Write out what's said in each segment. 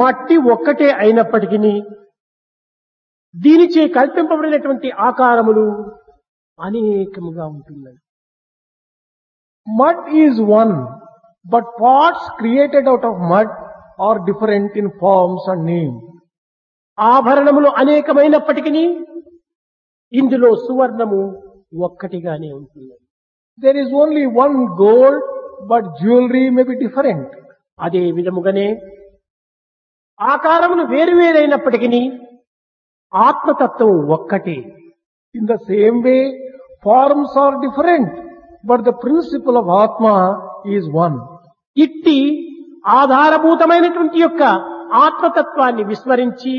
మట్టి ఒక్కటే అయినప్పటికీ దీనిచే కల్పింపబడినటువంటి ఆకారములు అనేకముగా ఉంటున్నాయి. Mud is one, but parts created out of mud are different in forms and name. ఆభరణములు అనేకమైనప్పటికీ ఇందులో సువర్ణము ఒక్కటిగానే ఉంటుంది. There is only one gold, but jewelry may be different. అదే విధముగానే ఆకారములు వేరువేరైనప్పటికీ ఆత్మతత్వం ఒక్కటే. In the same way, forms are different, but the principle of Atma is one. ఇట్టి ఆధారభూతమైనటువంటి యొక్క ఆత్మతత్వాన్ని విస్మరించి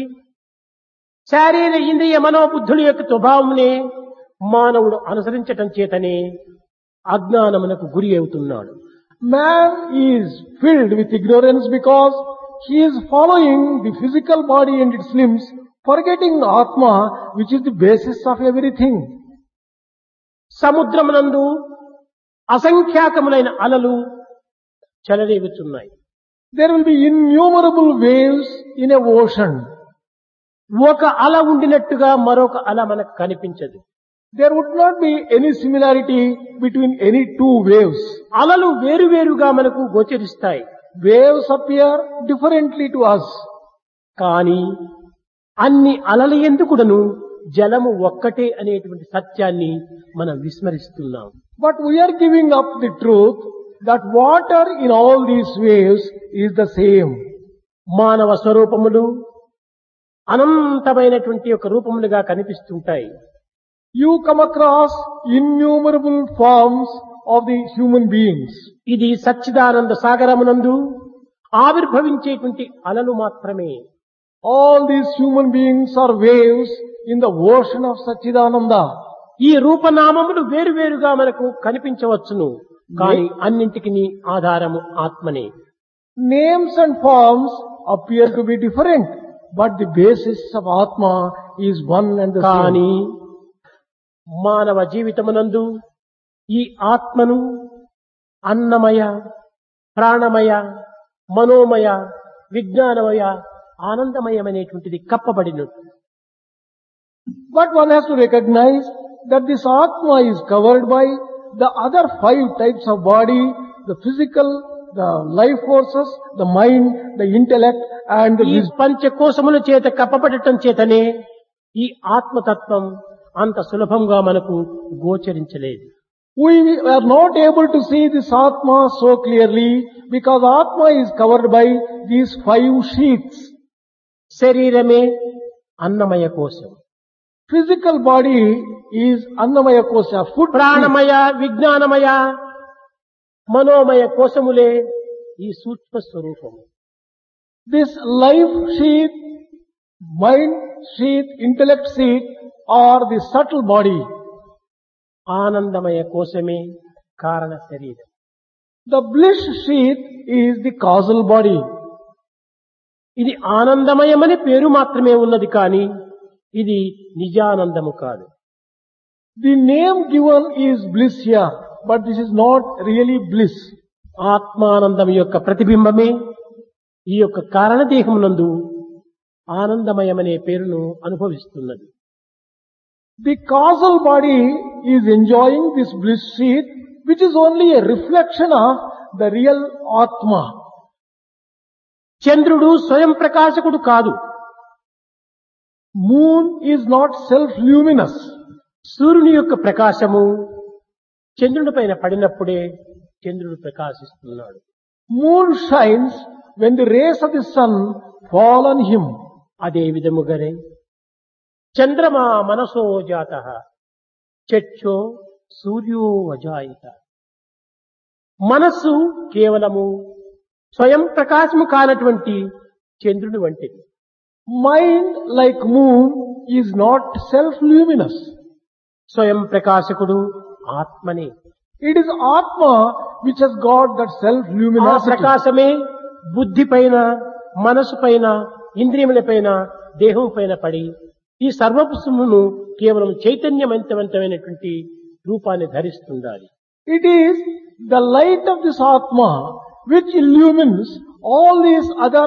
శారీర ఇంద్రియ మనోబుద్ధుల యొక్క స్వభావమునే మానవుడు అనుసరించటం చేతనే అజ్ఞానమునకు గురి అవుతున్నాడు. Man is filled with ignorance because he is following the physical body and its limbs, forgetting Atma, which is the basis of everything. సముద్రమునందు అసంఖ్యాకములైన అలలు చెలరేగుచున్నాయి. There will be innumerable waves in a ocean. ఒక అల ఉండినట్టుగా మరొక అల మనకు కనిపించదు. There would not be any similarity between any two waves. అలలు వేరువేరుగా మనకు గోచరిస్తాయి. Waves appear differently to us. కానీ అన్ని అలల ఎందుకుడను జలము ఒక్కటే అనేటువంటి సత్యాన్ని మనం విస్మరిస్తున్నాం. But we are giving up the truth that water in all these waves is the same. మానవ స్వరూపములు అనంతమైనటువంటి ఒక రూపములుగా కనిపిస్తుంటాయి. You come across innumerable forms of the human beings. ఇది సచ్చిదానంద సాగరమునందు ఆవిర్భవించేటువంటి అలలు మాత్రమే. All these human beings are waves in the ocean of Satchidananda. ఈ రూపనామములు వేరువేరుగా మనకు కనిపించవచ్చును, కానీ అన్నింటికి ఆధారము ఆత్మనే. Names and forms appear to be different, but the basis of Atma is one and the కానీ same. మానవ జీవితమునందు ఈ ఆత్మను అన్నమయ, ప్రాణమయ, మనోమయ, విజ్ఞానమయ, ఆనందమయమైనటువంటిది కప్పబడినట్టు. But one has to recognize that this Atma is covered by the other 5 types of body, the physical, the life forces, the mind, the intellect and the ఈ పంచకోశముల చేత కప్పబడటం చేతనే ఈ ఆత్మతత్వం అంత సులభంగా మనకు గోచరించలేదు. We are not able to see this Atma so clearly because Atma is covered by these 5 sheaths. శరీరమే అన్నమయ కోశం, Physical body is Annamaya Kosha, food. ప్రాణమయ, విజ్ఞానమయ, మనోమయ కోశములే ఈ సూక్ష్మ స్వరూపము. This life sheath, mind sheath, intellect sheath are the subtle body. ఆనందమయ కోశమే కారణ శరీరం. The bliss sheath is the causal body. ఇది ఆనందమయమని పేరు మాత్రమే ఉన్నది, కానీ ఇది నిజానందము కాదు. The name given is bliss here, but this is not really bliss. ఆత్మానందం యొక్క ప్రతిబింబమే ఈ యొక్క కారణదేహమునందు ఆనందమయమనే పేరును అనుభవిస్తున్నది. The causal body is enjoying this bliss sheath, which is only a reflection of the real Atma. చంద్రుడు స్వయం ప్రకాశకుడు కాదు. Moon is not self-luminous. సూర్యుని యొక్క ప్రకాశము చంద్రుని పైన పడినప్పుడే చంద్రుడు ప్రకాశిస్తున్నాడు. Moon shines when the rays of the sun fall on him. అదే విధముగానే చంద్రమా మనసో జాతః చక్షో సూర్యో అజాయత. మనస్సు కేవలము స్వయం ప్రకాశము కానటువంటి చంద్రుని వంటిది. Mind, like moon, is not self-luminous. స్వయం ప్రకాశకుడు ఆత్మనే. It is Atma which has got that ఆ self-luminosity. ప్రకాశమే బుద్ధి పైన, మనసు పైన, ఇంద్రియముల పైన, దేహం పైన పడి ఈ సర్వపుష్పమును కేవలం చైతన్యవంతమైనటువంటి రూపాన్ని ధరిస్తుండాలి. It is the light of this Atma which illumines all these other aspects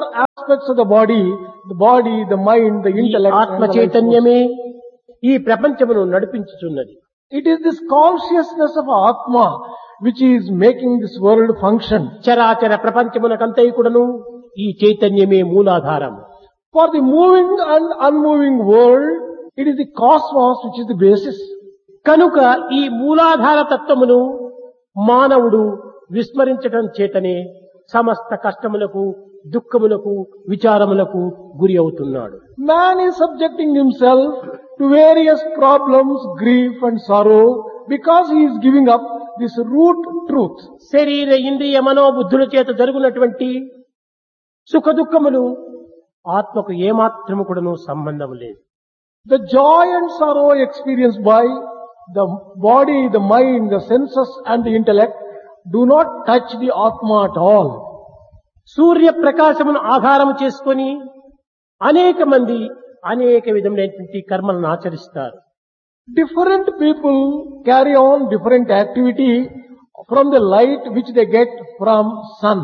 aspects of the body, the mind, the ఈ intellect, ఆత్మ and the life force. చైతన్యమే ఈ ప్రపంచమును నడిపించుచున్నది. It is this consciousness of Atma which is making this world function. చరాచర ప్రపంచమునకంతయు కూడాను ఈ చైతన్యమే మూలాధారం. For the moving and unmoving world, it is the cosmos which is the basis. కనుక ఈ మూలాధార తత్వమును మానవుడు విస్మరించటం చేతనే సమస్త కష్టములకు, దుఃఖములకు, విచారములకు గురి అవుతున్నాడు. Man is subjecting himself to various problems, grief and sorrow because he is giving up this root truth. శరీర ఇంద్రియ మనోబుద్ధుల చేత జరుగునటువంటి సుఖ దుఃఖములు ఆత్మకు ఏమాత్రము కూడాను సంబంధం లేదు. The joy and sorrow experienced by the body, the mind, the senses and the intellect do not touch the Atma at all. సూర్య ప్రకాశమును ఆధారము చేసుకొని అనేక మంది అనేక విధములైనటువంటి కర్మలను ఆచరిస్తారు. Different people carry on different activity from the light which they get from sun.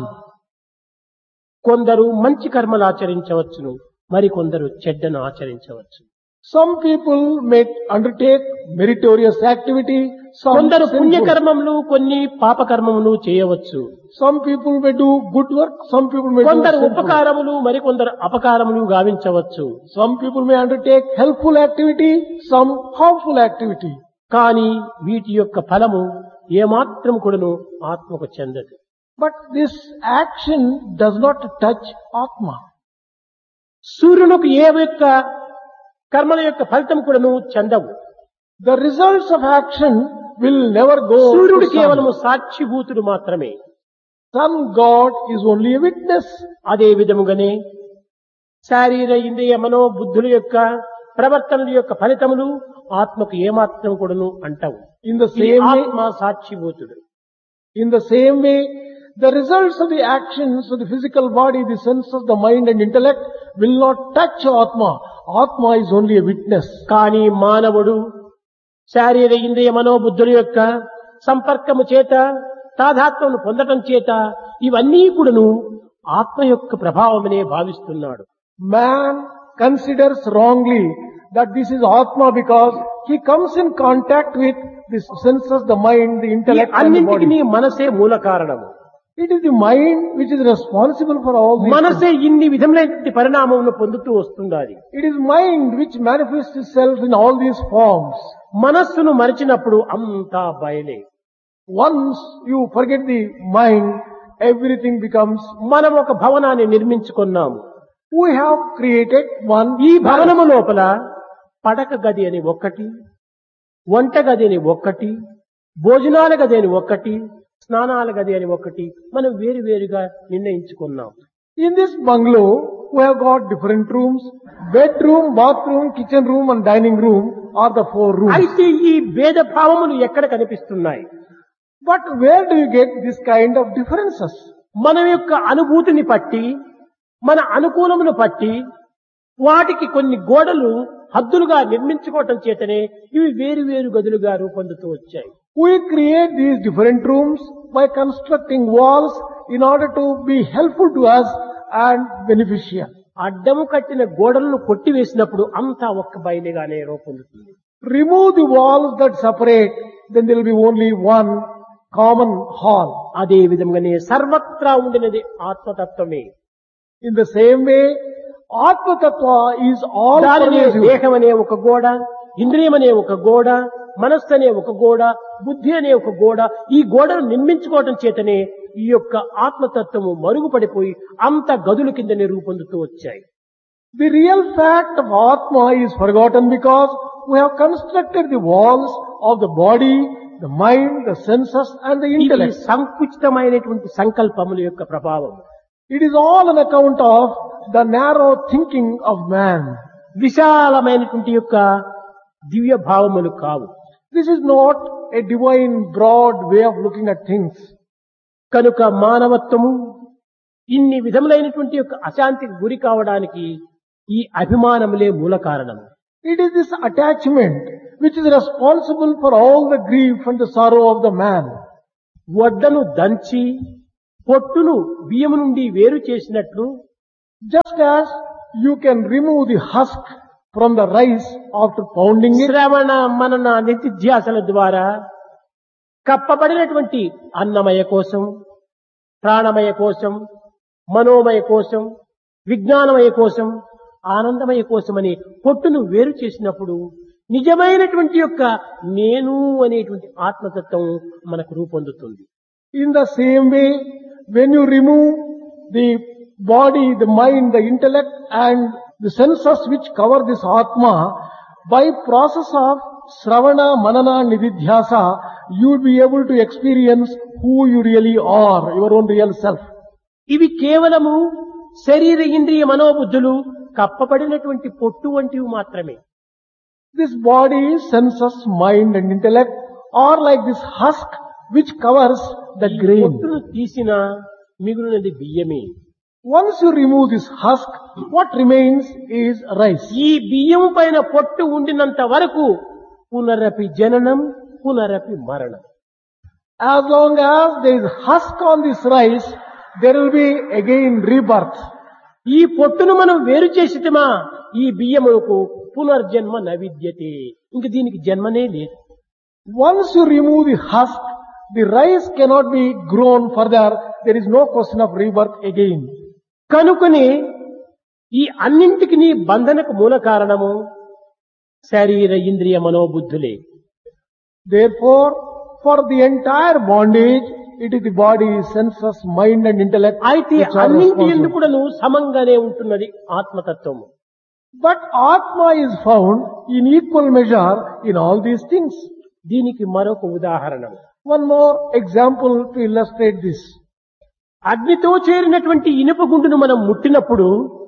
కొందరు మంచి కర్మలు ఆచరించవచ్చును, మరికొందరు చెడ్డను ఆచరించవచ్చు. Some people may undertake meritorious activity, some కొందరు sinful. పుణ్యకర్మములు, కొన్ని పాపకర్మములు చేయవచ్చు. Some people may do good work, some people may do కొందరు sinful. ఉపకారములు, మరికొందరు అపకారములు గావించవచ్చు. Some people may undertake helpful activity, some harmful activity. కానీ వీటి యొక్క ఫలము ఏమాత్రం కూడాను ఆత్మకు చెందదు. But this action does not touch Atma. సూర్యునికి ఏ యొక్క కర్మల యొక్క ఫలితం కూడాను చెందవు. The results of action will never go సూర్యుడు to కేవలము sun. సాక్షిభూతుడు మాత్రమే. Sun God is only a witness. అదే విధముగానే శారీర ఇంద్రియ మనోబుద్ధుల యొక్క ప్రవర్తనల యొక్క ఫలితములు ఆత్మకు ఏమాత్రం కూడాను అంటవు. In the ఇది same way, ఆత్మ సాక్షిభూతుడు. the results of the actions of the physical body, the senses, the mind and intellect will not touch Atma. Atma is only a witness. కానీ మానవుడు శారీర ఇంద్రియ మనోబుద్ధుల యొక్క సంపర్కము చేత, తాదాత్మ్యమును పొందటం చేత ఇవన్నీ కూడాను ఆత్మ యొక్క ప్రభావమనే భావిస్తున్నాడు. Man considers wrongly that this is Atma because he comes in contact with the senses, the mind, the ఈ intellect and the అన్నింటికి body. మనసే మూల కారణము. It is the mind which is responsible for all these మనసే things. ఇన్ని విధములైన పరిణామమును పొందుతూ వస్తుండాలి. It is mind which manifests itself in all these forms. మనస్సును మరిచినప్పుడు అంతా బయలే. Once you forget the mind, everything becomes, మనం ఒక భవనాన్ని నిర్మించుకున్నాము. we have created one. ఈ భవనము లోపల పడక గది అని ఒకటి, వంట గది అని ఒకటి, భోజనాల గది అని ఒకటి, స్నానాల గది అని ఒకటి మనం వేరువేరుగా నిర్ణయించుకున్నాం. In this bungalow, we have got different rooms. Bedroom, bathroom, kitchen room and dining room are the 4 rooms. అయితే ఈ భేద భావములు ఎక్కడ కనిపిస్తున్నాయి? But where do you get this kind of differences? మన యొక్క అనుభూతిని పట్టి, మన అనుకూలమును పట్టి వాటికి కొన్ని గోడలు హద్దులుగా నిర్మించుకోవటం చేతనే ఇవి వేరు గదులుగా రూపొందుతూ వచ్చాయి. We create these different rooms by constructing walls in order to be helpful to us and beneficial. అడ్డము కట్టిన గోడలను కొట్టివేసినప్పుడు అంతా ఒక్క బయలుగానే రూపొందుతుంది. Remove the walls that separate, then there will be only one common hall. అదే విధంగానే సర్వత్రా ఉండినది ఆత్మతత్వమే. In the same way, Atma Tattva is all దానినే pervasive. దేహం అనే ఒక గోడ, ఇంద్రియం అనే ఒక గోడ, మనస్సు అనే ఒక గోడ, బుద్ధి అనే ఒక గోడ, ఈ గోడను నిర్మించుకోవటం చేతనే ఈ యొక్క ఆత్మతత్వము మరుగుపడిపోయి అంత గదుల కిందనే రూపొందుతూ వచ్చాయి. The real fact of Atma is forgotten because we have constructed the walls of the body, the mind, the senses and the ఇది intellect. సంకుచితమైనటువంటి సంకల్పముల యొక్క ప్రభావం. It is all on account of the narrow thinking of man. విశాలమైనటువంటి యొక్క దివ్య భావములు కావు. This is not a divine, broad way of looking at things. కనుక మానవత్వము ఇన్ని విధములైనటువంటి యొక్క అశాంతికి గురి కావడానికి ఈ అభిమానములే మూల కారణము. It is this attachment which is responsible for all the grief and the sorrow of the man. వడ్డను దంచి పొట్టును బియ్యము నుండి వేరు చేసినట్లు Just as you can remove the husk from the rice after pounding it, శ్రవణ మనన నిత్యాసల ద్వారా కప్పబడినటువంటి అన్నమయ కోశం, ప్రాణమయ కోశం, మనోమయ కోశం, విజ్ఞానమయ కోశం, ఆనందమయ కోశం అనే పొట్టును వేరు చేసినప్పుడు నిజమైనటువంటి యొక్క నేను అనేటువంటి ఆత్మతత్వం మనకు రూపొందుతుంది. in the same way, when you remove the body, the mind, the intellect and the senses which cover this Atma, by process of Sravana, Manana, Nididhyasa, you will be able to experience who you really are, your own real self. ఇవి కేవలము శరీర ఇంద్రియ మనోబుద్ధులు కప్పబడినటువంటి పొట్టు వంటివి మాత్రమే. This body, senses, mind and intellect are like this husk which covers the ఈ grain. పొట్టును తీసిన మిగులునది బియ్యమే. Once you remove this husk, what remains is rice. ఈ బియ్యం పైన పొట్టు ఉండినంత వరకు పునరపి జననం, పునరపి మరణం. As long as there is husk on this rice, there will be again rebirth. ఈ పొట్టును మనం వేరు చేసిటమా ఈ బియ్యములకు పునర్జన్మ నవిద్యతే. ఇంక దీనికి జన్మనే లేదు. Once you remove the husk, the rice cannot be grown further. There is no question of rebirth again. కనుకనే ఈ అన్నింటికి నీ బంధనకు మూల కారణము శరీర ఇంద్రియ మనోబుద్ధులే. Therefore, for the entire bondage, it is the body, senses, mind and intellect అయితే which are అన్నింటి responsible. ఎందుకు కూడాను సమంగానే ఉంటున్నది ఆత్మతత్వము. But Atma is found in equal measure in all these things. దీనికి మరొక ఉదాహరణ, One more example to illustrate this. అగ్నితో చేరినటువంటి ఇనుప గుండును మనం ముట్టినప్పుడు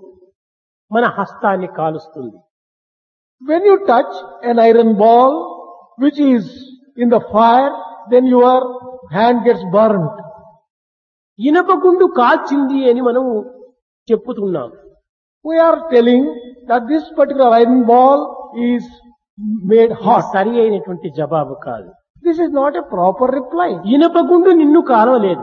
మన హస్తాన్ని కాలుస్తుంది. When you touch an iron ball which is in the fire, then your hand gets burnt. ఇనుప గుండు కాల్చింది అని మనం చెప్పుతున్నాం. We are telling that this particular iron ball is made hot. సరి అయినటువంటి జవాబు కాదు. This is not a proper reply. ఇనుప గుండు నిన్ను కాలవలేదు.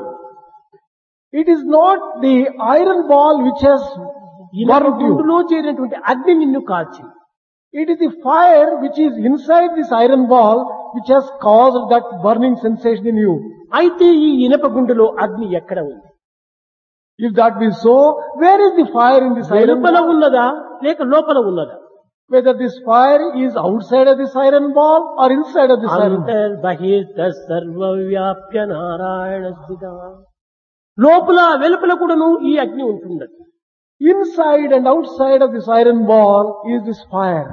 It is not the iron ball which has ఇనుప burnt you. గుండులో చేరినటువంటి అగ్ని నిన్ను కాల్చింది. It is the fire which is inside this iron ball which has caused that burning sensation in you. అయితే ఈ ఇనుప గుండులో అగ్ని ఎక్కడ ఉంది? If that be so, where is the fire in this iron వెలుపల ball? ఉన్నదా లేక లోపల ఉన్నదా? Whether this fire is outside of this iron ball or inside of this iron ball. అంతర్బహిర్త సర్వవ్యాప్య Narayana స్థిత. లోపల వెలుపల కూడాను ఈ అగ్ని ఉంటున్నది. Inside and outside of this iron ball is this fire.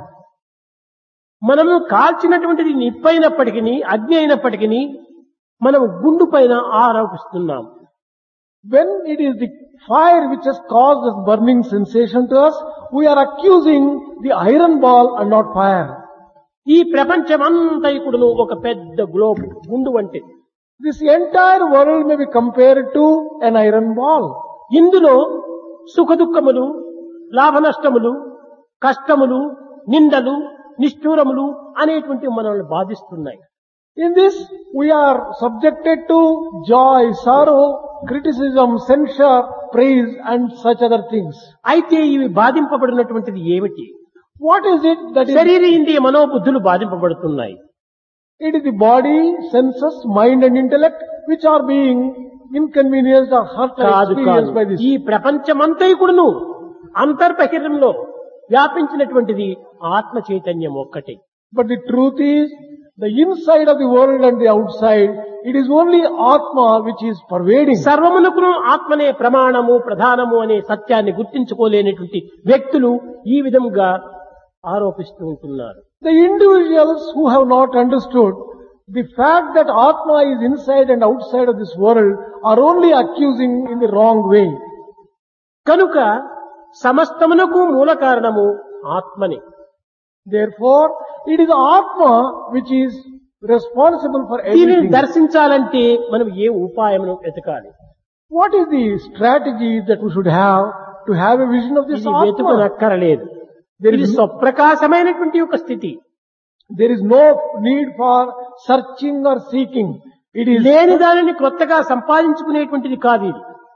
మనము కాల్చినటువంటిది నిప్పైనప్పటికీ అగ్ని అయినప్పటికీ మనం గుండు పైన ఆరోపిస్తున్నాం. When it is the fire which has caused this burning sensation to us, we are accusing the iron ball and not fire. ఈ ప్రపంచమంతా కూడాను ఒక పెద్ద గ్లోబ్ గుండు వంటిది. This entire world may be compared to an iron ball. ఇందులో సుఖదుఖములు, లాభ నష్టములు, కష్టములు, నిందలు, నిష్ఠూరములు అనేటువంటివి మనల్ని బాధిస్తున్నాయి. In this, we are subjected to joy, sorrow, criticism, censure, praise and such other things. అయితే ఇవి బాధింపబడినటువంటిది ఏమిటి? What is it that is? శరీర ఇంద్రియ మనోబుద్ధులు బాధింపబడుతున్నాయి. It is the body, senses, mind and intellect which are being inconvenienced or hurt or కాదు కాదు, experienced by this. ఈ ప్రపంచమంతా కూడాను అంతర్బహిర్యంలో వ్యాపించినటువంటిది ఆత్మ చైతన్యం ఒక్కటే. But the truth is, the inside of the world and the outside, it is only Atma which is pervading. సర్వమునకును ఆత్మనే ప్రమాణము ప్రధానము అనే సత్యాన్ని గుర్తించుకోలేనటువంటి వ్యక్తులు ఈ విధంగా ఆరోపిస్తూ ఉంటున్నారు. The individuals who have not understood the fact that Atma is inside and outside of this world are only accusing in the wrong way. కనుక సమస్తమునకు మూల కారణము ఆత్మనే. Therefore, it is Atma which is responsible for దీనిని everything. దర్శించాలంటే మనం ఏ ఉపాయమును వెతకాలి? What is the strategy that we should have to have a vision of this ఇది Atma? వెతుకనక్కరలేదు. ఇది స్వప్రకాశమైనటువంటి ఒక స్థితి. There is no need for searching or seeking. It is లేని దానిని కొత్తగా సంపాదించుకునేటువంటిది కాదు ఇది.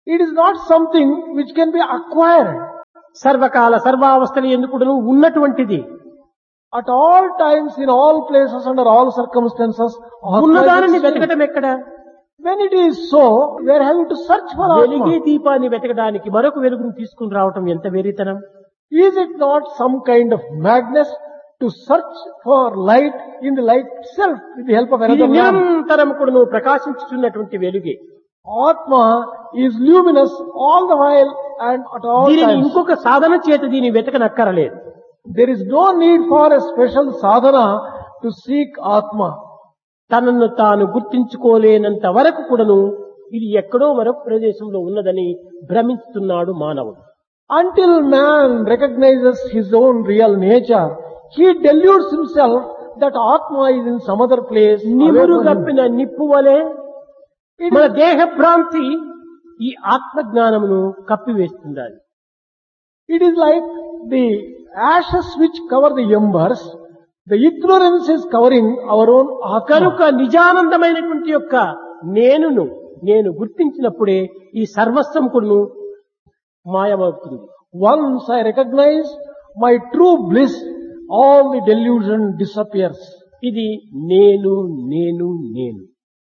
It is not something which can be acquired. సర్వకాల సర్వావస్థలు ఎందుకును ఉన్నటువంటిది. At all times, in all places, under all circumstances, ఉన్నదానిని వెతకటం ఎక్కడ? when it is so, we are having to search for వెలిగే Atma. దీపాన్ని వెతకడానికి మరొక వెలుగును తీసుకుని రావటం ఎంత వెరితనం. Is it not some kind of madness to search for light in the light itself with the help of ఇది another lamp? నిరంతరం కూడా నువ్వు ప్రకాశించుతున్నటువంటి వెలుగే. Atma is luminous all the while and at all దీనిని times. ఇంకొక సాధన చేత దీన్ని వెతకనక్కరలేదు. There is no need for a special sadhana to seek Atma. తనను తాను గుర్తించుకోలేనంత వరకు కూడాను ఇది ఎక్కడో మరొక ప్రదేశంలో ఉన్నదని భ్రమిస్తున్నాడు మానవుడు. Until man recognizes his own real nature, he deludes himself that Atma is in some other place. నిమురు away from him. గప్పిన నిప్పు వలె మన దేహ భ్రాంతి ఈ ఆత్మజ్ఞానమును కప్పివేస్తుంది. It is like the ashes which cover the embers. The ignorance is covering our own Atma. కనుక నిజానందమైనటువంటి యొక్క నేను గుర్తించినప్పుడే ఈ సర్వస్వం కూడాను మాయమవుతుంది. Once I recognize my true bliss, all the delusion disappears. ఇది నేను నేను నేను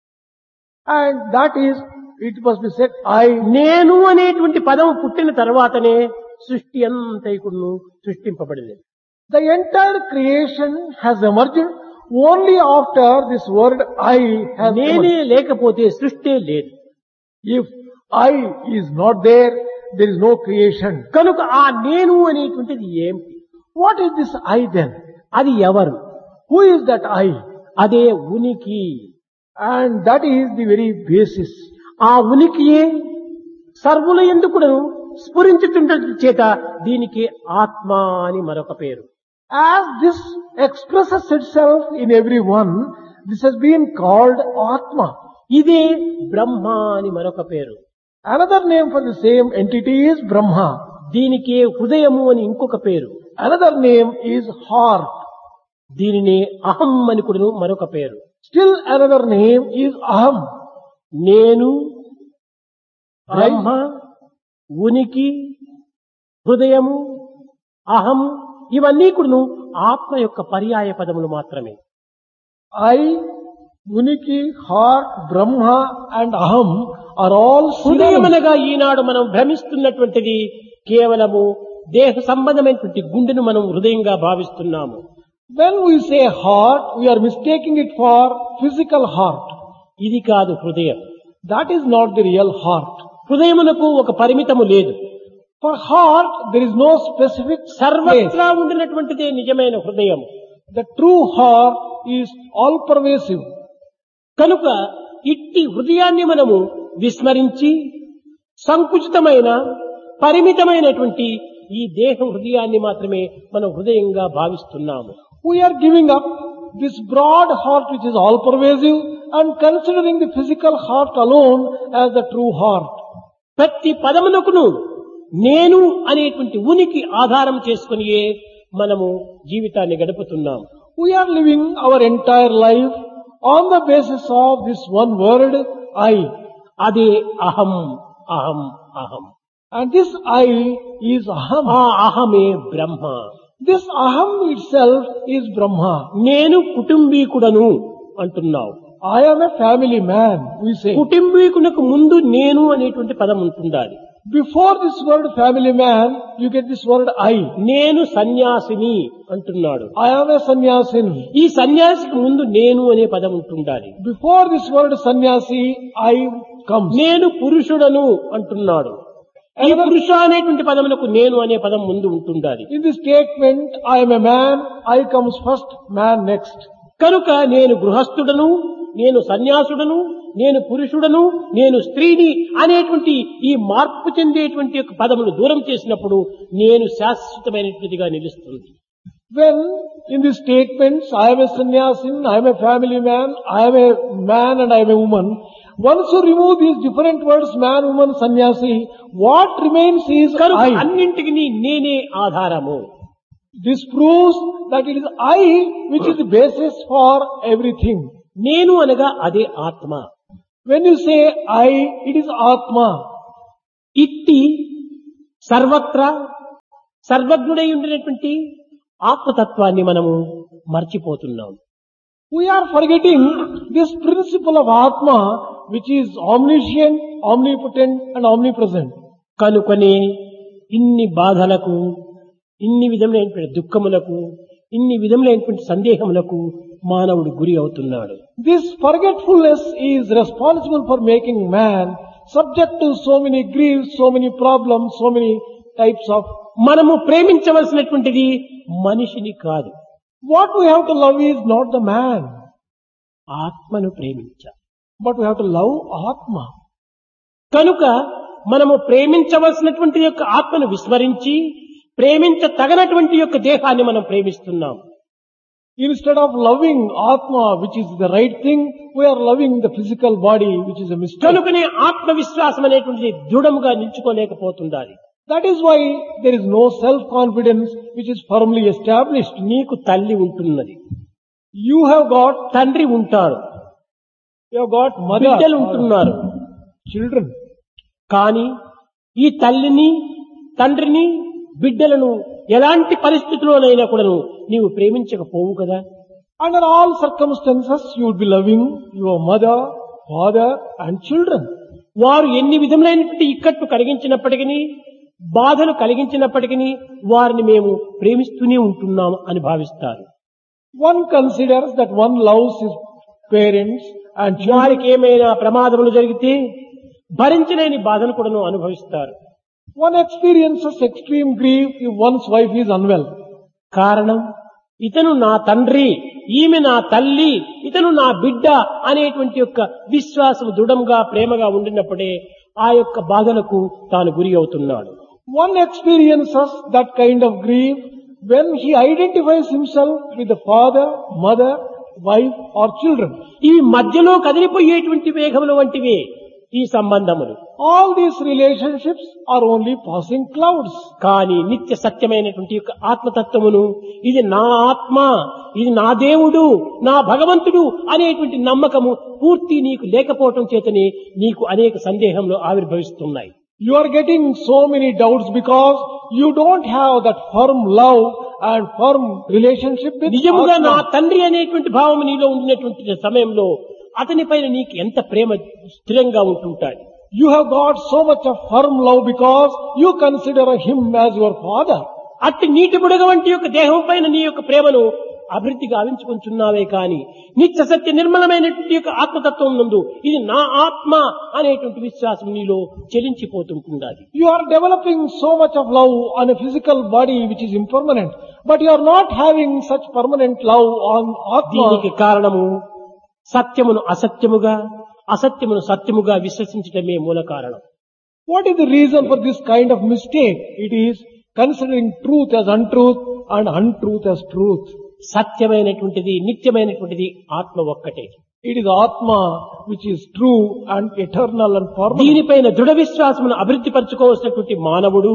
And that is, it must be said, I. నేను అనేటువంటి పదం పుట్టిన తర్వాతనే సృష్టి అంతైకును సృష్టింపబడింది. The entire creation has emerged only after this word I has నేనే emerged. లేకపోతే సృష్టి లేదు. If I is not there, there is no creation. కనుక ఆ నేను అనేటువంటిది ఏమిటి? What is this I then? అది ఎవరు? Who is that I? అదే ఉనికి. And that is the very basis. ఆ ఉనికియే సర్వుల ఎందుకును స్ఫురించుతుండటం చేత దీనికి ఆత్మ అని మరొక పేరు. As this expresses itself in everyone, this has been called Atma. ఇదే బ్రహ్మ అని మరొక పేరు. Another name for the same entity is Brahma. దీనికి హృదయము అని ఇంకొక పేరు. Another name is heart. దీనిని అహం అని కూడా మరొక పేరు. Still another name is Aham. నేను, బ్రహ్మ, ఉనికి, హృదయము, అహం ఇవన్నీ కూడా ఆత్మ యొక్క పర్యాయ పదములు మాత్రమే. I, Uniki, heart, Brahma and Aham are all హృదయం synonyms. అనగా ఈనాడు మనం భ్రమిస్తున్నటువంటిది కేవలము దేహ సంబంధమైనటువంటి గుండెను మనం హృదయంగా భావిస్తున్నాము. When we say heart, we are mistaking it for physical heart. ఇది కాదు హృదయం. That is not the real heart. హృదయమునకు ఒక పరిమితము లేదు. For heart, there is no specific place. సర్వత్రా ఉండినటువంటిదే నిజమైన హృదయం. The true heart is all pervasive. కనుక ఇట్టి హృదయాన్ని మనము విస్మరించి సంకుచితమైన పరిమితమైనటువంటి ఈ దేహ హృదయాన్ని మాత్రమే మనం హృదయంగా భావిస్తున్నాము. We are giving up this broad heart which is all pervasive and considering the physical heart alone as the true heart. ప్రతి పదమునకును నేను అనేటువంటి ఉనికి ఆధారం చేసుకునియే మనము జీవితాన్ని గడుపుతున్నాము. We are living our entire life on the basis of this one word, I. అదే అహం అహం అహం. And this I is Aham. ఆ అహమే బ్రహ్మ. This Aham itself is Brahma. నేను కుటుంబీకుడను అంటున్నావు. I am a family man, we say. కుటుంబీకునకు ముందు నేను అనేటువంటి పదం ఉంటుండాలి. Before this word family man, you get this word I. నేను సన్యాసిని అంటున్నాడు. I am a sannyasin. ఈ సన్యాసికి ముందు నేను అనే పదం ఉంటుండాలి. Before this word sannyasi, I comes. నేను పురుషుడను అంటున్నాడు. ఈ పురుష అనేటువంటి పదములకు నేను అనే పదం ముందు ఉంటుండాలి. In the statement, I am a man, I comes first, man next. కనుక నేను గృహస్థుడను, నేను సన్యాసుడను, నేను పురుషుడను, నేను స్త్రీని అనేటువంటి ఈ మార్పు చెందేటువంటి యొక్క పదమును దూరం చేసినప్పుడు నేను శాశ్వతమైనటువంటిదిగా నిలుస్తుంది. When in the statements, I am a sannyasin, I am a family man, I am a man and I am a woman, once you remove these different words, man, woman, sannyasi, what remains is కనుక I. అన్నింటికి నేనే ఆధారము. This proves that it is I which is the basis for everything. నేను అనగా అదే ఆత్మ. When you say I, it is Atma. ఇట్టి సర్వత్రా సర్వజ్ఞుడై ఉండినటువంటి ఆత్మతత్వాన్ని మనము మర్చిపోతున్నాం. We are forgetting this principle of Atma, which is omniscient, omnipotent and omnipresent. కనుకనే ఇన్ని బాధలకు, ఇన్ని విధములైనటువంటి దుఃఖములకు, ఇన్ని విధములైనటువంటి సందేహములకు మానవుడు గురి అవుతున్నాడు. This forgetfulness is responsible for making man subject to so many griefs, so many problems, so many types of... మనము ప్రేమించవలసినటువంటిది మనిషిని కాదు, What we have to love is not the man, ఆత్మను ప్రేమించాలి. but we have to love Atma. కనుక మనము ప్రేమించవలసినటువంటి యొక్క ఆత్మను విస్మరించి ప్రేమించ తగనటువంటి యొక్క దేహాన్ని మనం ప్రేమిస్తున్నాం. Instead of loving Atma, which is the right thing, we are loving the physical body, which is a mistake. కనుకనే ఆత్మవిశ్వాసం అనేటువంటిది దృఢముగా నిల్చుకోలేకపోతుండాలి. That is why there is no self-confidence which is firmly established. నీకు తల్లి ఉంటున్నది, You have got, తండ్రి ఉంటారు, you have got mother, బిడ్డలు ఉంటున్నారు. children. కానీ ఈ తల్లిని, తండ్రిని, బిడ్డలను ఎలాంటి పరిస్థితుల్లోనైనా కూడా నీవు ప్రేమించకపోవు కదా. Under all circumstances, you would be loving your mother, father and children. వారు ఎన్ని విధములైనటువంటి ఇక్కట్లు కలిగించినప్పటికీ, బాధలు కలిగించినప్పటికీ వారిని మేము ప్రేమిస్తూనే ఉంటున్నాం అని భావిస్తారు. One considers that one loves his parents and children. వారికి ఏమైనా ప్రమాదములు జరిగితే భరించలేని బాధను కూడా అనుభవిస్తారు. One experiences extreme grief if one's wife is unwell. కారణం, ఇతను నా తండ్రి, ఈమె నా తల్లి, ఇతను నా బిడ్డ అనేటువంటి యొక్క విశ్వాసం దృఢంగా ప్రేమగా ఉండినప్పుడే ఆ యొక్క బాధలకు తాను గురి అవుతున్నాడు. One experiences that kind of grief when he identifies himself with the father, mother, wife or children. ఇవి మధ్యలో కదిలిపోయేటువంటి వేగముల వంటివే ఈ సంబంధములు. All these relationships are only passing clouds. కానీ నిత్య సత్యమైనటువంటి యొక్క ఆత్మతత్వమును, ఇది నా ఆత్మ, ఇది నా దేవుడు, నా భగవంతుడు అనేటువంటి నమ్మకము పూర్తి నీకు లేకపోవటం చేతనే నీకు అనేక సందేహములు ఆవిర్భవిస్తున్నాయి. You are getting so many doubts because you don't have that firm love and firm relationship with నిజముగా నా Atma. తండ్రి అనేటువంటి భావం నీలో ఉండినటువంటి సమయంలో అతని పైన నీకు ఎంత ప్రేమ స్థిరంగా ఉంటుంటాయి. You have got so much of firm love because you consider him as your father. అట్టి నీటి బుడగ వంటి యొక్క దేహం పైన నీ యొక్క ప్రేమను అభివృద్ధి గావించుకుంటున్నావే కాని నిత్య సత్య నిర్మలమైనటువంటి యొక్క ఆత్మతత్వం నందు ఇది నా ఆత్మ అనేటువంటి విశ్వాసం నీలో చెలించిపోతుంటుంది. You are developing so much of love on a physical body which is impermanent, but you are not having such permanent love on దీనికి Atma. కారణము సత్యమును అసత్యముగా, అసత్యమును సత్యముగా విశ్వసించటమే మూల కారణం. What is the reason for this kind of mistake? It is considering truth as untruth and untruth as truth. సత్యమైనటువంటిది, నిత్యమైనటువంటిది ఆత్మ ఒక్కటే. It is Atma which is true and eternal and permanent. దీనిపైన దృఢ విశ్వాసమును అభివృద్ధి పరచుకోవాల్సినటువంటి మానవుడు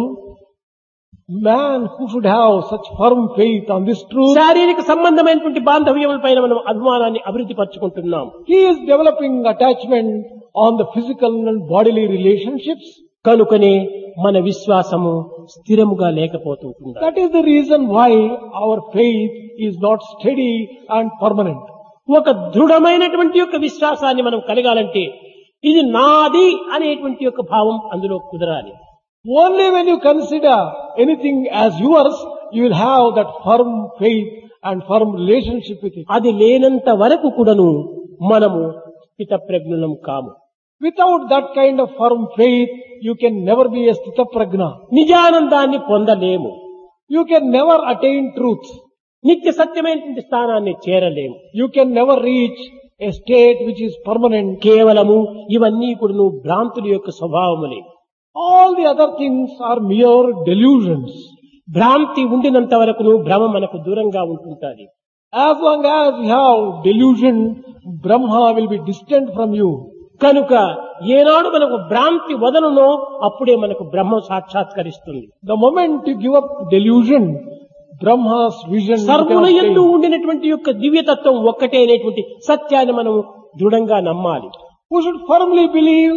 Man who should have such firm faith on this truth, శారీరక సంబంధమైనటువంటి బాంధవ్యములపైన మనం అభిమానాన్ని అభివృద్ధి పరచుకుంటున్నాం. he is developing attachment on the physical and bodily relationships. కనుకనే మన విశ్వాసము స్థిరముగా లేకపోతుంటుంది. That is the reason why our faith is not steady and permanent. ఒక దృఢమైనటువంటి యొక్క విశ్వాసాన్ని మనం కలగాలంటే ఇది నాది అనేటువంటి యొక్క భావం అందులో కుదరాలి. Only when you consider anything as yours, you will have that firm faith and firm relationship with it. అది లేనంత వరకు కూడాను మనము స్థితప్రజ్ఞులం కాము. Without that kind of firm faith, you can never be a Sthitaprajna. నిజానందాన్ని పొందలేము. You can never attain truth. నిత్య సత్యమైనటువంటి స్థానాన్ని చేరలేము. You can never reach a state which is permanent. కేవలము ఇవన్నీ కూడాను భ్రాంతుల యొక్క స్వభావములే. All the other things are mere delusions. భ్రాంతి ఉండినంత వరకును భ్రమ మనకు దూరంగా ఉంటుంటుంది. As long as you have delusion, Brahma will be distant from you. కనుక ఏనాడు మనకు భ్రాంతి వదలునో అప్పుడే మనకు బ్రహ్మ సాక్షాత్కరిస్తుంది. The moment you give up delusion, Brahma's vision సర్వుల becomes యందు plain. ఉండినటువంటి యొక్క దివ్యతత్వం ఒక్కటే అనేటువంటి సత్యాన్ని మనం దృఢంగా నమ్మాలి. We should firmly believe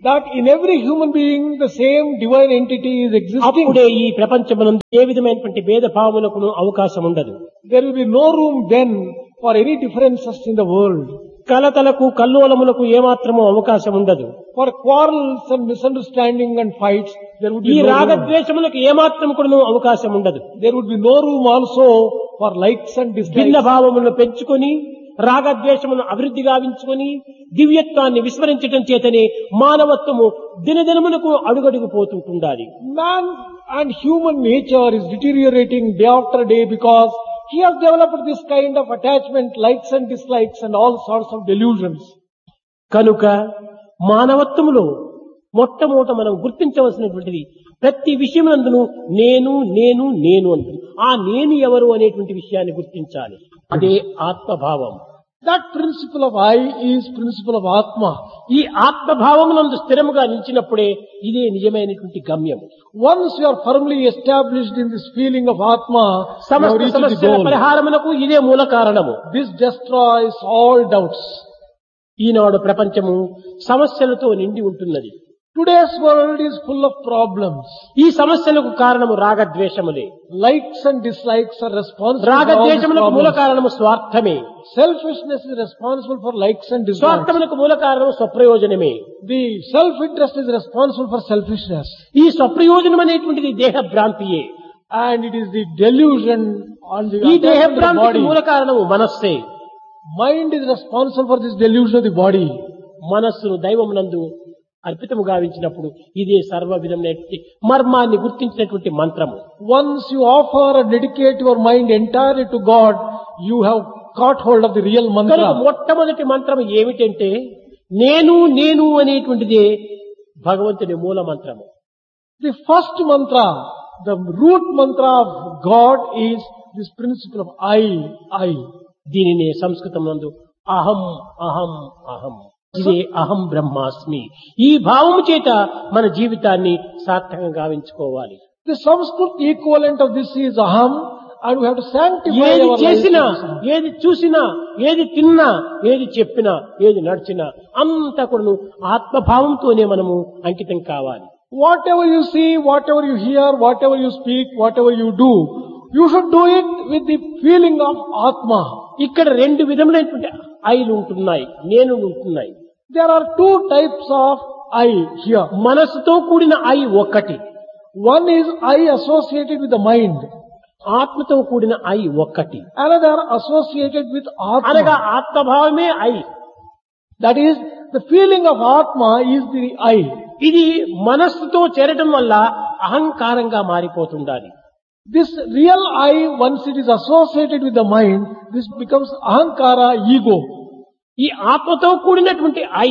that in every human being the same divine entity is existing. అప్పుడే ఈ ప్రపంచమునందు ఏ విధమైనటువంటి భేదభావములకు అవకాశం ఉండదు. There will be no room then for any differences in the world. కలతలకు కల్లోలములకు ఏమాత్రము అవకాశం ఉండదు. For quarrels and misunderstanding and fights, there would ఈ be no room. రాగద్వేషములకు ఏమాత్రం కూడా అవకాశం ఉండదు. There would be no room also for likes and భిన్న dislikes. భావములను పెంచుకొని రాగద్వేషమును అభివృద్ధి గావించుకొని దివ్యత్వాన్ని విస్మరించడం చేతనే మానవత్వము దినదినమునకు అడుగడుగు పోతుంటుండాలి. Man and human nature is deteriorating day after day because he has developed this kind of attachment, likes and dislikes and all sorts of delusions. కనుక మానవత్వములో మొట్టమొదట మనం గుర్తించవలసినటువంటిది ప్రతి విషయమునందును నేను నేను నేను అంటుంది. ఆ నేను ఎవరు అనేటువంటి విషయాన్ని గుర్తించాలి. అదే ఆత్మభావం. That principle of I is principle of Atma. ఈ ఆత్మభావమునందు స్థిరముగా నిలిచినప్పుడే ఇదే నిజమైనటువంటి గమ్యం. Once you are firmly established in this feeling of Atma, you have సమస్త reached the సమస్యల goal. పరిహారమునకు ఇదే మూల కారణము. This destroys all doubts. ఈనాడు ప్రపంచము సమస్యలతో నిండి ఉంటున్నది. Today's world is full of problems. ఈ సమస్యలకు కారణము రాగద్వేషములే. Likes and dislikes are responsible for all these రాగద్వేషములకు మూల problems. కారణము స్వార్థమే. Selfishness is responsible for likes and dislikes. స్వార్థములకు మూల కారణము స్వప్రయోజనమే. The self-interest is responsible for selfishness. ఈ స్వప్రయోజనం అనేటువంటిది దేహ భ్రాంతియే. And it is the delusion on the ఈ దేహ attachment of the భ్రాంతికి body. మూల కారణము మనస్సే. Mind is responsible for this delusion of the body. మనస్సును దైవమునందు అర్పితము గావించినప్పుడు ఇదే సర్వ విధమైన మర్మాన్ని గుర్తించినటువంటి మంత్రము. Once you offer and dedicate your mind entirely to God, you have caught hold of the real కనుక mantra. మొట్టమొదటి మంత్రం ఏమిటంటే నేను నేను అనేటువంటిదే భగవంతుని మూల మంత్రము. The first mantra, the root mantra of God is this principle of I. దీనిని సంస్కృతం నందు అహం అహం అహం, ఇదే అహం బ్రహ్మాస్మి. ఈ భావము చేత మన జీవితాన్ని సార్థకంగా గావించుకోవాలి. The Sanskrit equivalent of this is aham, and we have to sanctify ఏది our చేసినా, lives. ఏది చూసినా, ఏది తిన్నా, ఏది చెప్పినా, ఏది నడిచినా అంతా కూడా ఆత్మభావంతోనే మనము అంకితం కావాలి. Whatever you see, whatever you hear, whatever you speak, whatever you do, you should do it with the feeling of Atma. ఇక్కడ రెండు విధములైనటువంటి ఐలు ఉంటున్నాయి, నేను ఉంటున్నాయి. There are two types of I here. మనసుతో కూడిన ఐ ఒక్కటి, One is I associated with the mind. ఆత్మతో కూడిన ఐ ఒక్కటి. Another associated with అనగా Atma. ఆత్మభావమే I. That is, the feeling of Atma is the I. ఇది మనస్సుతో చేరటం వల్ల అహంకారంగా మారిపోతుండాలి. This real I, once it is associated with the mind, this becomes ahankara, ego. ఈ ఆత్మతో కూడినటువంటి I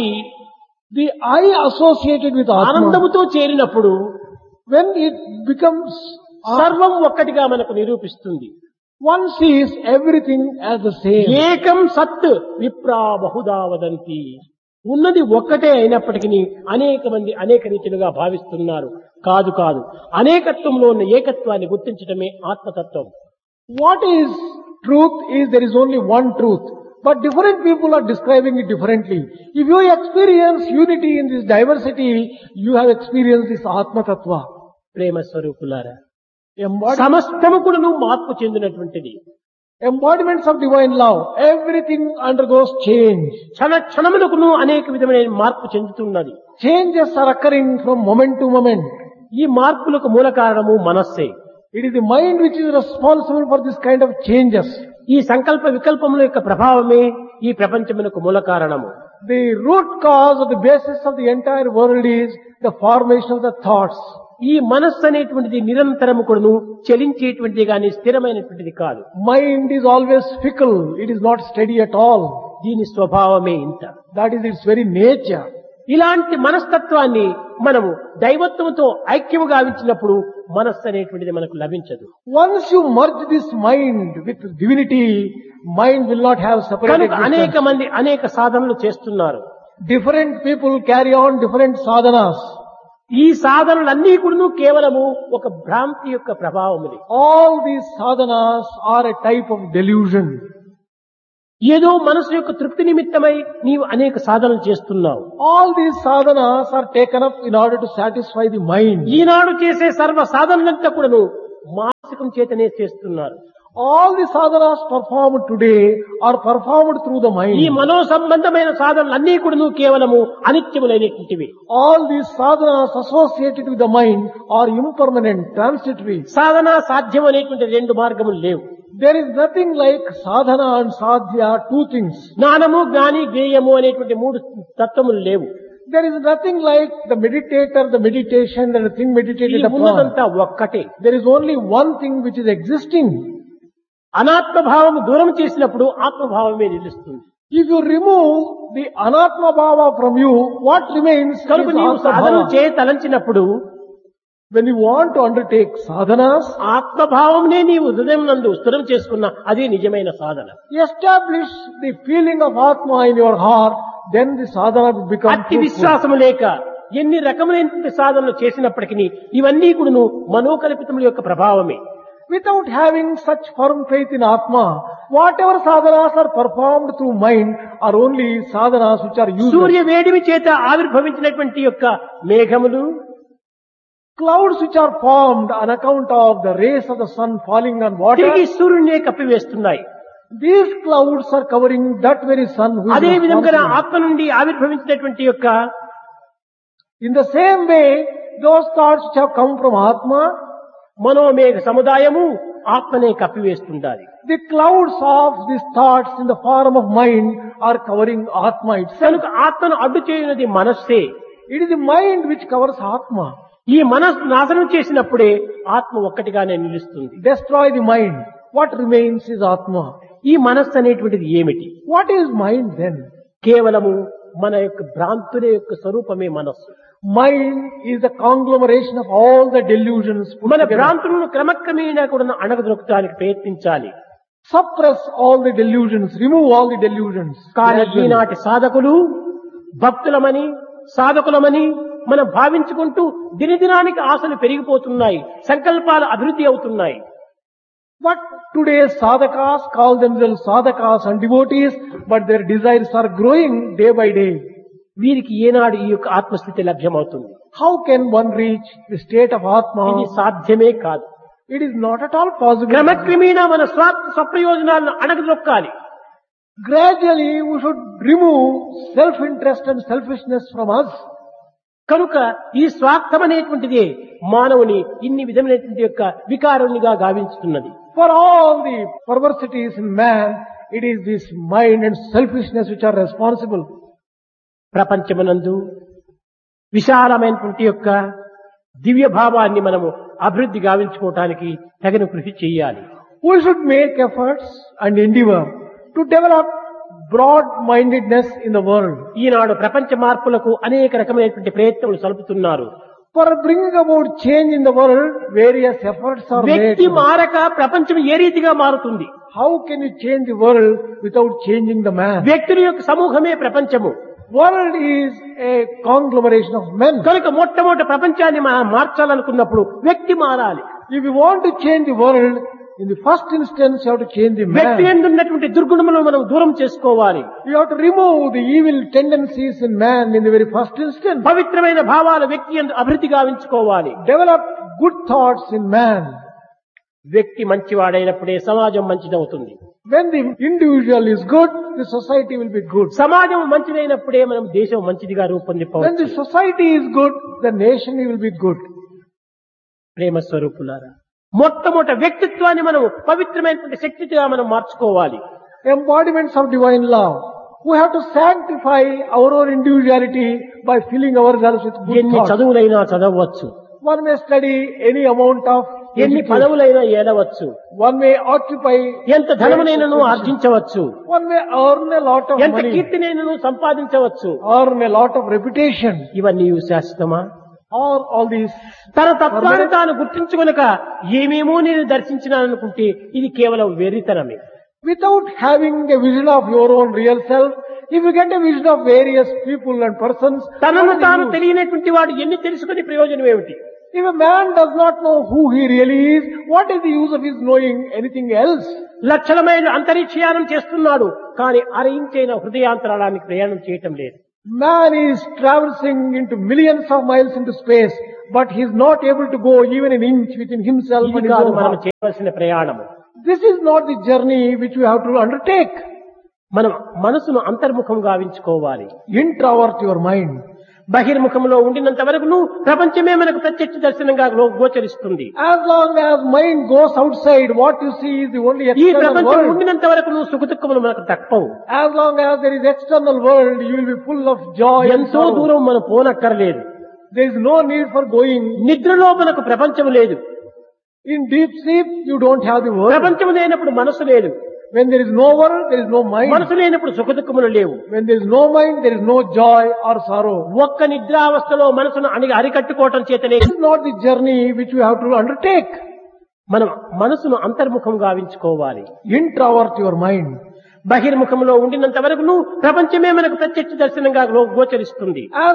The I associated with Atma, ఆనందముతో చేరినప్పుడు when it becomes సర్వం ఒక్కటిగా మనకు నిరూపిస్తుంది. one sees everything as the same. ఏకం సత్ విప్రా బహుదా వదంతి. ఉన్నది ఒక్కటే అయినప్పటికీ అనేక మంది అనేక రీతిలుగా భావిస్తున్నారు. కాదు కాదు, అనేకత్వంలో ఉన్న ఏకత్వాన్ని గుర్తించడమే ఆత్మతత్వం. What is truth is there is only one truth, but different people are describing it differently. If you experience unity in this diversity, you have experienced this Atma Tattva. ప్రేమ స్వరూపులారా, Embodiment, సమస్తము కూడాను మార్పు చెందినటువంటిది. embodiments of divine love, everything undergoes change. క్షణ క్షణములకును అనేక విధమైన మార్పు చెందుతున్నది. Changes are occurring from moment to moment. ఈ మార్పులకు మూల కారణము మనస్సే. It is the mind which is responsible for this kind of changes. ఈ సంకల్ప వికల్పముల యొక్క ప్రభావమే ఈ ప్రపంచమునకు మూల కారణము. The root cause or the basis of the entire world is the formation of the thoughts. ఈ మనస్సు అనేటువంటిది నిరంతరము కూడాను చలించేటువంటిది కానీ స్థిరమైనటువంటిది కాదు. Mind is always fickle. It is not steady at all. దీని స్వభావమే ఇంత. That is its very nature. ఇలాంటి మనస్తత్వాన్ని మనము దైవత్వంతో ఐక్యము గావించినప్పుడు మనస్సు అనేటువంటిది మనకు లభించదు. Once you merge this mind with divinity, mind will not have separate కనుక అనేక existence. మంది అనేక సాధనలు చేస్తున్నారు. Different people carry on different sadhanas. ఈ సాధనలన్నీ కూడా కేవలము ఒక భ్రాంతి యొక్క ప్రభావముది. All these sadhanas are a type of delusion. ఏదో మనసు యొక్క తృప్తి నిమిత్తమై నీవు అనేక సాధనలు చేస్తున్నావు. All these sadhanas are taken up in order to satisfy the mind. ఈనాడు చేసే సర్వ సాధనలంతా కూడాను మానసికం చేతనే చేస్తున్నారు. All the sadhanas performed today are performed through the ఈ mind. మనో సంబంధమైన సాధనలన్నీ కూడాను కేవలము అనిత్యములైనటువంటివి. All these sadhanas associated with the mind are impermanent, transitory. సాధన సాధ్యం అనేటువంటి రెండు మార్గములు లేవు. There is nothing like sadhana and sadhya, two things. జ్ఞానము జ్ఞాని జ్ఞేయము అనేటువంటి మూడు తత్వములు లేవు. There is nothing like the meditator, the meditation, and the thing ఈ meditated upon. ఉన్నదంతా ఒక్కటే. There is only one thing which is existing. అనాత్మభావము దూరం చేసినప్పుడు ఆత్మభావమే నిలుస్తుంది. If you remove the anatma bhava from you, what remains is కనుక నీవు atma సాధనలు bhava. చేయ తలంచినప్పుడు When you want to undertake sadhanas, ఆత్మభావంనే నీవు హృదయం నందు స్థిరం చేసుకున్న అదే నిజమైన సాధన. establish the feeling of atma in your heart, then the sadhana will become అట్టి fruitful. విశ్వాసము లేక ఎన్ని రకములైన సాధనలు చేసినప్పటికీ ఇవన్నీ కూడాను మనోకల్పితముల యొక్క ప్రభావమే. Without having such firm faith in atma, whatever sadhanas are performed through mind are only sadhanas which are useless. సూర్య వేడిమి చేత ఆవిర్భవించినటువంటి యొక్క మేఘములు, Clouds which are formed on account of the rays of the sun falling on water, తిరిగి సూర్యునే కప్పివేస్తున్నాయి. these clouds are covering that very sun who is అదే విధంగా responsible. ఆత్మ నుండి ఆవిర్భవించినటువంటి యొక్క In the same way, those thoughts which have come from atma, మనోమేఘ సముదాయము ఆత్మనే కప్పివేస్తుండాలి. the clouds of these thoughts in the form of mind are covering atma itself. కనుక ఆత్మను అడ్డు చేయనది మనస్సే. It is the mind which covers atma. ఈ మనస్సు నాశనం చేసినప్పుడే ఆత్మ ఒక్కటిగానే నిలుస్తుంది. Destroy the mind. What remains is atma. ఈ మనస్సు అనేటువంటిది ఏమిటి? What is mind then? కేవలము మన యొక్క భ్రాంతుల యొక్క స్వరూపమే మనస్సు. Mind is the conglomeration of all the delusions put మన together. భ్రాంతులను క్రమక్రమేణా కూడా అణగదొక్కడానికి ప్రయత్నించాలి. Suppress all the delusions, remove all the delusions. కానీ Gradually. ఈనాటి సాధకులు భక్తులమని సాధకులమని మనం భావించుకుంటూ దినదినానికి ఆశలు పెరిగిపోతున్నాయి, సంకల్పాలు అభివృద్ధి అవుతున్నాయి. But today's sadhakas call themselves sadhakas and devotees, but their desires are growing day by day. వీరికి ఏనాడు ఈ యొక్క ఆత్మస్థితి లభ్యమవుతుంది? How can one reach the state of ఇది atma? సాధ్యమే కాదు. It is not at all possible. క్రమక్రమేణా మన స్వార్థ స్వప్రయోజనాలను అణగదొక్కాలి. Gradually we should remove self-interest and selfishness from us. కనుక ఈ స్వార్థం అనేటువంటిదే మానవుని ఇన్ని విధమైనటువంటి యొక్క వికారునిగా గావించుతున్నది. For all the perversities in man, it is this mind and selfishness which are responsible. ప్రపంచమునందు విశాలమైనటువంటి యొక్క దివ్య భావాన్ని మనము అభివృద్ధి గావించుకోవటానికి తగిన కృషి చేయాలి. We should make efforts and endeavor to develop broad-mindedness in the world. ఈనాడు ప్రపంచ మార్పులకు అనేక రకమైనటువంటి ప్రయత్నములు సలుపుతున్నారు. For bringing about change in the world, various efforts are వ్యక్తి made. మారక ప్రపంచం ఏ రీతిగా మారుతుంది? How can you change the world without changing the man? వ్యక్తుల యొక్క సమూహమే ప్రపంచము. World is a conglomeration of men. కనుక మొట్టమొదటి ప్రపంచాన్ని మనం మార్చాలనుకున్నప్పుడు వ్యక్తి మారాలి. If you want to change the world, in the first instance you have to change the వ్యక్తి man. యందు ఉన్నటువంటి దుర్గుణములను మనం దూరం చేసుకోవాలి. You have to remove the evil tendencies in man in the very first instance. పవిత్రమైన భావాలు వ్యక్తి యందు అభివృద్ధి గావించుకోవాలి. Develop good thoughts in man. వ్యక్తి మంచివాడైనప్పుడే సమాజం మంచిదవుతుంది. When the individual is good, the society will be good. సమాజం మంచిదైనప్పుడే మనం దేశం మంచిదిగా When రూపొందిపోవచ్చు. the society is good, the nation will be good. ప్రేమ స్వరూపులారా, మొట్టమొదటి వ్యక్తిత్వాన్ని మనం పవిత్రమైనటువంటి శక్తిగా మనం మార్చుకోవాలి. Embodiments of divine love. We have to sanctify our own individuality by filling ourselves with good ఎన్ని thoughts. చదువులైనా చదవచ్చు, One may study any amount of ఎన్ని education. పదవులైనా ఏలవచ్చు, One may occupy, ఎంత ధనమునైనను ఆర్జించవచ్చు, one may earn a lot of ఎంత money, కీర్తినైనను సంపాదించవచ్చు. earn a lot of reputation, ఇవన్నీ శాశ్వతమా? or all these. తన తత్వాన్ని తాను గుర్తించుకొనక ఏమేమో నేను దర్శించినాననుకుంటే ఇది కేవలం వెర్రితనమే. Without having a vision of your own real self, if you get a vision of various people and persons, తనను what is తాను the use? తెలియనటువంటి వాడు ఎన్ని తెలుసుకుని ప్రయోజనం ఏమిటి? If a man does not know who he really is, what is the use of his knowing anything else? లక్షల మైళ్ళు అంతరిక్షయానం చేస్తున్నాడు, కానీ అరయించైన హృదయాంతరాళానికి ప్రయాణం చేయటం లేదు. Man is traversing into millions of miles into space, but he is not able to go even an inch within himself ఇది and his కాదు own మనం heart. చేయవలసిన ప్రయాణము. This is not the journey which we have to undertake. మనం మనసును అంతర్ముఖం గావించుకోవాలి. Introvert your mind. బహిర్ముఖంలో ఉండినంత వరకు నువ్వు ప్రపంచమే మనకు ప్రత్యక్ష దర్శనంగా గోచరిస్తుంది. As long as mind goes outside, what you see is the only ఈ external ప్రపంచం world. ఉండినంత వరకు నువ్వు సుఖదుఖములు మనకు తప్పవు. As long as there is external world, you will be full of joy and ఎంతో sorrow. దూరం మనం పోనక్కర్లేదు. There is no need for going. నిద్రలో మనకు ప్రపంచం లేదు. In deep sleep, you don't have the world. ప్రపంచం లేనప్పుడు మనసు లేదు. When there is no world, there is no mind. మనసు లేనప్పుడు సుఖదుఖములు లేవు. When there is no mind, there is no joy or sorrow. ఒక్క నిద్రావస్థలో మనసును అరికట్టుకోవటం చేతనే This is not the journey which we have to undertake. మనం మనసును అంతర్ముఖం గావించుకోవాలి. Introvert your mind. బహిర్ముఖంలో ఉండినంత వరకు నువ్వు ప్రపంచమే మనకు ప్రత్యక్ష దర్శనంగా గోచరిస్తుంది. As